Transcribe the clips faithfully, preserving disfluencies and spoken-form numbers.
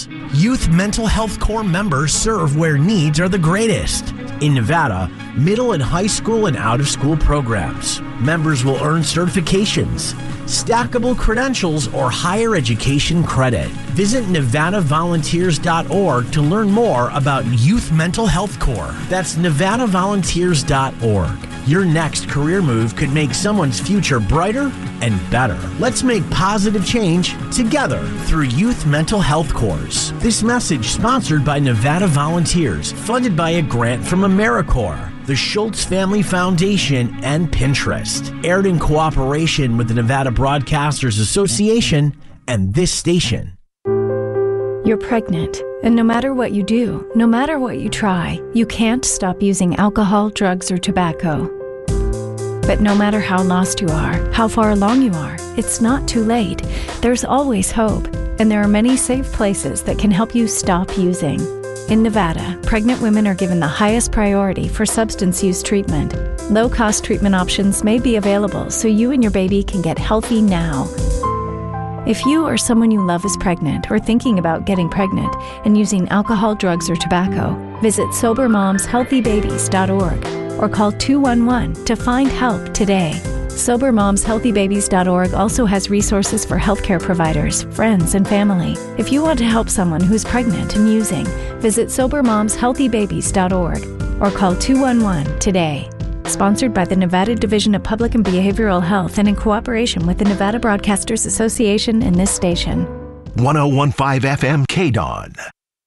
programs. Youth Mental Health Corps members serve where needs are the greatest. In Nevada, middle and high school and out-of-school programs. Members will earn certifications, stackable credentials, or higher education credit. Visit nevada volunteers dot org to learn more about Youth Mental Health Corps. That's nevada volunteers dot org. Your next career move could make someone's future brighter and better. Let's make positive change together through Youth Mental Health Corps. This message sponsored by Nevada Volunteers, funded by a grant from AmeriCorps, the Schultz Family Foundation, and Pinterest. Aired in cooperation with the Nevada Broadcasters Association and this station. You're pregnant, and no matter what you do, no matter what you try, you can't stop using alcohol, drugs, or tobacco. But no matter how lost you are, how far along you are, it's not too late. There's always hope, and there are many safe places that can help you stop using. In Nevada, pregnant women are given the highest priority for substance use treatment. Low-cost treatment options may be available so you and your baby can get healthy now. If you or someone you love is pregnant or thinking about getting pregnant and using alcohol, drugs, or tobacco, visit sober moms healthy babies dot org or call two one one to find help today. sober moms healthy babies dot org also has resources for healthcare providers, friends, and family. If you want to help someone who's pregnant and using, visit sober moms healthy babies dot org or call two one one today. Sponsored by the Nevada Division of Public and Behavioral Health and in cooperation with the Nevada Broadcasters Association and this station. one oh one point five F M K D O N.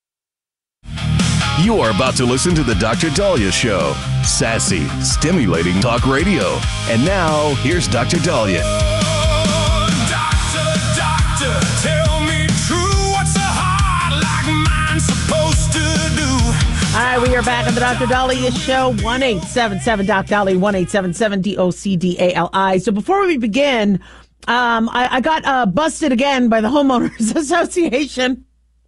You are about to listen to the Doctor Dahlia Show. Sassy, stimulating talk radio. And now, here's Doctor Dahlia. Oh, doctor, doctor, tell me true. What's a heart like mine supposed to do? All right, we are back on the Doctor Dahlia Show. one eight seven seven Doc Dahlia, one eight seven seven D O C D A L I. So before we begin, um, I, I got uh, busted again by the Homeowners Association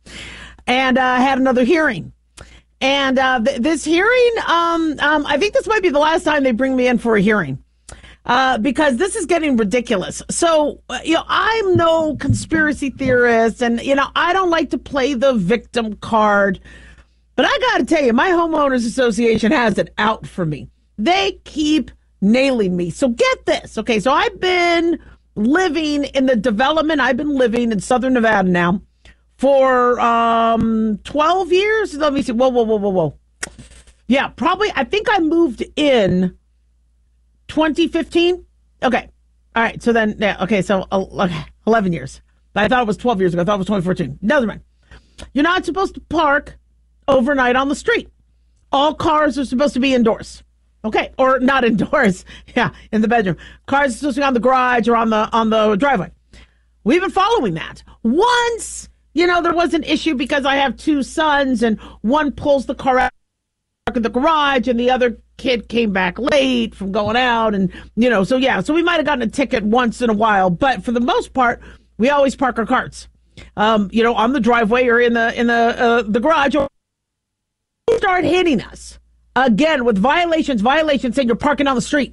and uh, had another hearing. And uh, th- this hearing, um, um, I think this might be the last time they bring me in for a hearing. Uh, because this is getting ridiculous. So, uh, you know, I'm no conspiracy theorist, and, you know, I don't like to play the victim card. But I got to tell you, my homeowners association has it out for me. They keep nailing me. So get this. Okay, so I've been living in the development. I've been living in Southern Nevada now for um, twelve years. Let me see. Whoa, whoa, whoa, whoa, whoa. Yeah, probably. I think I moved in twenty fifteen. Okay. All right. So then, yeah, okay. So uh, eleven years. I thought it was twelve years ago. I thought it was twenty fourteen. Doesn't matter. You're not supposed to park overnight on the street. All cars are supposed to be indoors. Okay, or not indoors. Yeah, in the bedroom. Cars are supposed to be on the garage or on the on the driveway. We've been following that. Once, you know, there was an issue because I have two sons and one pulls the car out in the garage and the other kid came back late from going out, and you know, so yeah, so we might have gotten a ticket once in a while, but for the most part, we always park our cars, um, you know, on the driveway or in the in the uh, the garage. Or start hitting us again with violations, violations saying you're parking on the street.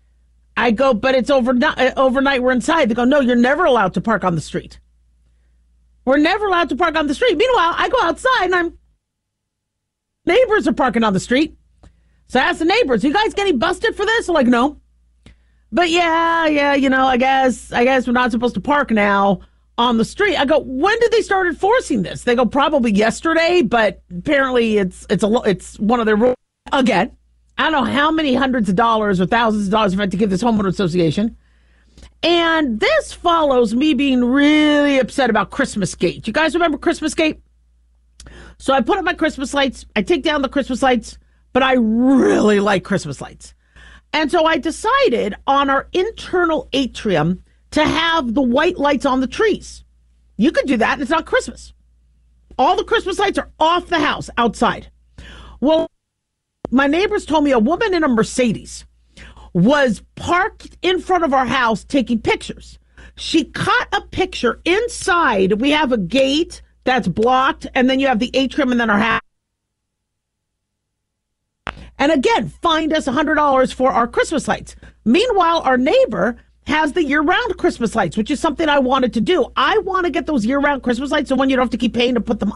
I go, but it's overnight. Overnight, we're inside. They go, no, you're never allowed to park on the street. We're never allowed to park on the street. Meanwhile, I go outside and I'm neighbors are parking on the street. So I asked the neighbors, you guys getting busted for this? They're like, no. But yeah, yeah, you know, I guess I guess we're not supposed to park now on the street. I go, when did they start enforcing this? They go, probably yesterday, but apparently it's it's a it's one of their rules. Again, I don't know how many hundreds of dollars or thousands of dollars I've had to give this homeowner association. And this follows me being really upset about Christmas Gate. You guys remember Christmas Gate? So I put up my Christmas lights. I take down the Christmas lights, but I really like Christmas lights. And so I decided on our internal atrium to have the white lights on the trees. You could do that, and it's not Christmas. All the Christmas lights are off the house, outside. Well, my neighbors told me a woman in a Mercedes was parked in front of our house taking pictures. She caught a picture inside. We have a gate that's blocked, and then you have the atrium and then our house. And again, fined us one hundred dollars for our Christmas lights. Meanwhile, our neighbor has the year-round Christmas lights, which is something I wanted to do. I want to get those year-round Christmas lights, so when you don't have to keep paying to put them